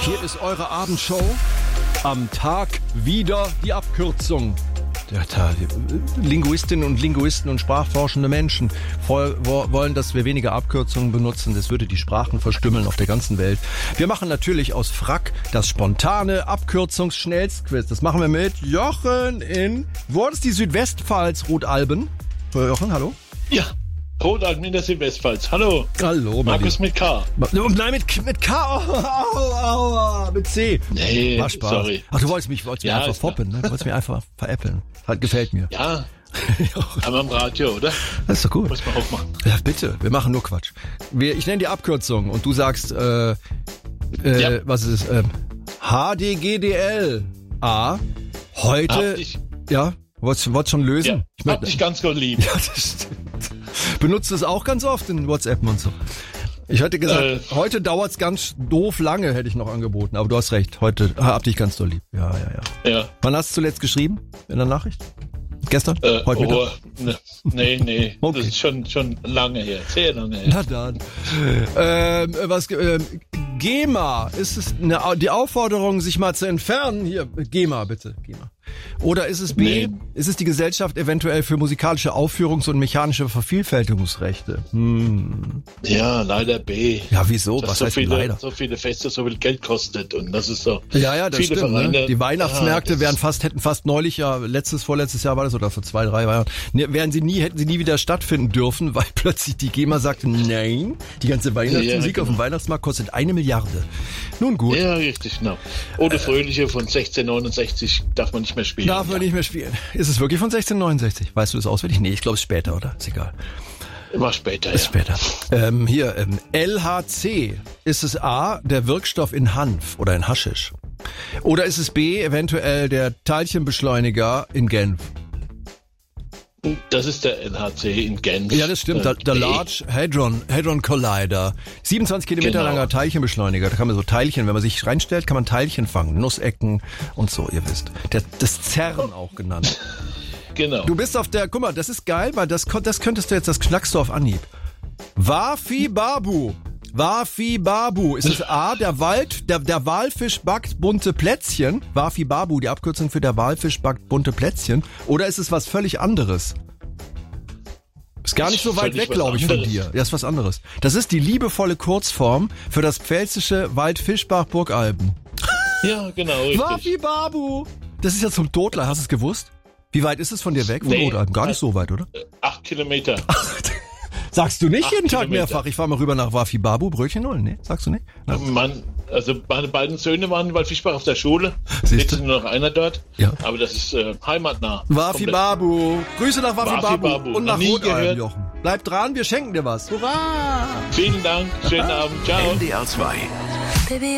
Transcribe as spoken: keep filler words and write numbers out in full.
Hier ist eure Abendshow. Am Tag wieder die Abkürzung. Ja, da, Linguistinnen und Linguisten und sprachforschende Menschen voll, wo, wollen, dass wir weniger Abkürzungen benutzen. Das würde die Sprachen verstümmeln auf der ganzen Welt. Wir machen natürlich aus Frack das spontane Abkürzungsschnellstquiz. Das machen wir mit Jochen in... Wo ist die Südwestpfalz, Rotalben? Jochen, hallo? Ja, Rotalben in der Südwestpfalz. Hallo. Hallo, Markus mit K. Nein, mit, mit K. Oh, oh, oh, mit C. Nee, War Spaß. sorry. Ach, du wolltest mich, wolltest mich Ja, einfach ist klar. foppen, ne? Du wolltest mich einfach veräppeln. Hat, gefällt mir. Ja, einmal am Radio, oder? Das ist doch gut. Muss man auch machen. Ja, bitte, wir machen nur Quatsch. Wir, ich nenne die Abkürzung und du sagst, äh, äh, Ja. was ist es? Ähm, H D G D L. A. Heute. Hab dich, Ja, wolltest du schon lösen? ja, Ich hab dich ganz gut lieb. Ja, das stimmt. Benutzt es auch ganz oft in WhatsApp und so. Ich hätte gesagt, Äh. heute dauert's ganz doof lange, hätte ich noch angeboten. Aber du hast recht, heute hab dich ganz doll lieb. Ja, ja, ja. Ja. Wann hast du zuletzt geschrieben in der Nachricht? Gestern? Äh, heute Mittag? oh, ne, nee, nee, Okay. das ist schon, schon lange her, sehr lange her. Na dann. Ähm, was, ähm, GEMA, ist es eine, die Aufforderung, sich mal zu entfernen? Hier, GEMA, bitte, GEMA. Oder ist es B, Nee. ist es die Gesellschaft eventuell für musikalische Aufführungs- und mechanische Vervielfältigungsrechte? Hm. Ja, leider B. Ja, wieso? Dass Was so heißt denn viele, leider? so viele Feste so viel Geld kostet und das ist so. Ja, ja, das viele stimmt. Vereine, Ne? Die Weihnachtsmärkte ah, das wären ist- fast, hätten fast neulich, ja, letztes, vorletztes Jahr war das, oder vor zwei, drei Jahren, ne, wären sie nie, hätten sie nie wieder stattfinden dürfen, weil plötzlich die GEMA sagte, nein, die ganze Weihnachtsmusik Ja, auf dem genau. Weihnachtsmarkt kostet eine Milliarde. Nun gut. Ja, richtig, genau. Oder Fröhliche von sechzehnhundertneunundsechzig darf man nicht mehr spielen. Darf man nicht mehr spielen. Ist es wirklich von sechzehnhundertneunundsechzig? Weißt du das auswendig? Nee, ich glaube, es ist später, oder? Ist egal. War später, Ist ja. später. Ähm, hier, ähm, L H C. Ist es A, der Wirkstoff in Hanf oder in Haschisch? Oder ist es B, eventuell der Teilchenbeschleuniger in Genf? Das ist der L H C in Genf. Ja, das stimmt. Der, Äh, der B. Large Hadron, Hadron Collider. siebenundzwanzig Kilometer Genau. langer Teilchenbeschleuniger. Da kann man so Teilchen, wenn man sich reinstellt, kann man Teilchen fangen. Nussecken und so, ihr wisst. Der, das CERN auch genannt. Genau. Du bist auf der, guck mal, das ist geil, weil das, kon- das könntest du jetzt, das knackst du auf Anhieb. Wafi Babu. Wafi Babu. Ist es A, der Wald, der, der Walfisch backt bunte Plätzchen? Wafi Babu, die Abkürzung für der Walfisch backt bunte Plätzchen. Oder ist es was völlig anderes? Ist gar nicht so weit Völlig weg, was glaube ich, von anderes. dir. Ja, ist was anderes. Das ist die liebevolle Kurzform für das pfälzische Waldfischbach-Burgalben. Ja, genau, richtig. Wafi Babu. Das ist ja zum Totler, hast du es gewusst? Wie weit ist es von dir weg, von Nee. Rotalben? Gar nicht so weit, oder? Acht Kilometer. Sagst du nicht Acht jeden Tag Kilometer. mehrfach, ich fahr mal rüber nach Wafi Babu, Brötchen holen? Nee, sagst du nicht? Na, Mann, also meine beiden Söhne waren in Waldfischbach auf der Schule. Siehst Jetzt du? ist nur noch einer dort. Ja. Aber das ist äh, heimatnah. Wafi Komplett. Babu. Grüße nach Wafi, Wafi Babu. Babu. Und nach Noch nie Rotalben, gehört. Jochen. Bleib dran, wir schenken dir was. Hurra! Vielen Dank, schönen Abend, ciao. N D R zwei.